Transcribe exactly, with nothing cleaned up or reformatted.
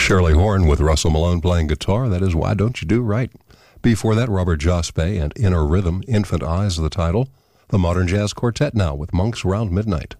Shirley Horn with Russell Malone playing guitar. That is Why Don't You Do Right. Before that, Robert Jospe and Inner Rhythm, Infant Eyes, the title. The Modern Jazz Quartet now with Monks Round Midnight.